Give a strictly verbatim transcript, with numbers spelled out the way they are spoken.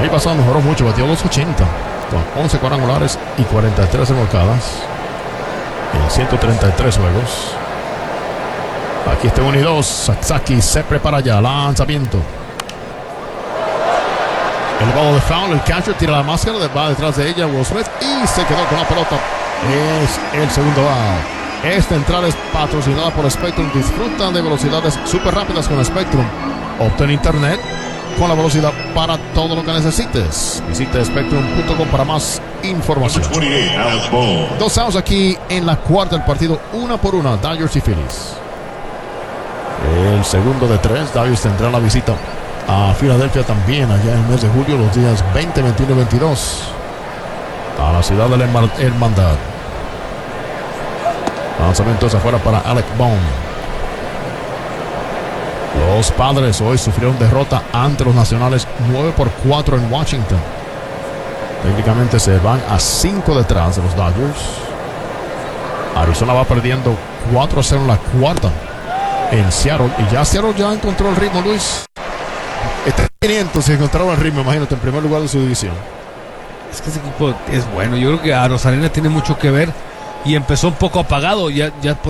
Ahí pasado mejoró mucho, batió dos ochenta con once cuadrangulares y cuarenta y tres remolcadas en ciento treinta y tres juegos. Aquí está uno y dos. Sasaki se prepara ya. Lanzamiento. El balo de foul. El catcher tira la máscara. Va detrás de ella Will Smith y se quedó con la pelota. Es el segundo out. Esta entrada es patrocinada por Spectrum. Disfruta de velocidades súper rápidas con Spectrum. Obtén internet con la velocidad para todo lo que necesites. Visita spectrum punto com para más información. Dos outs aquí en la cuarta del partido. Una por una. Dodgers y Phillies. El segundo de tres. Dodgers tendrá la visita a Filadelfia también allá en el mes de julio, los días veinte, veintiuno y veintidós, a la ciudad de la Hermandad. Lanzamiento es afuera para Alec Bohm. Los Padres hoy sufrieron derrota ante los Nacionales nueve por cuatro en Washington. Técnicamente se van a cinco detrás de los Dodgers. Arizona va perdiendo cuatro a cero en la cuarta en Seattle, y ya Seattle ya encontró el ritmo, Luis. Está en quinientos y encontraron el ritmo, imagínate, en primer lugar de su división. Es que ese equipo es bueno. Yo creo que Arozarena tiene mucho que ver y empezó un poco apagado. Ya, ya